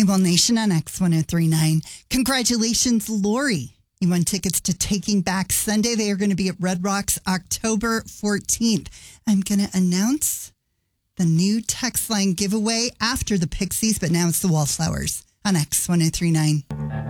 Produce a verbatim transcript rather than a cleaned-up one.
Well Nation on X one oh three point nine. Congratulations, Lori. You won tickets to Taking Back Sunday. They are going to be at Red Rocks October fourteenth. I'm going to announce the new text line giveaway after the Pixies, but now it's the Wallflowers on X one oh three point nine.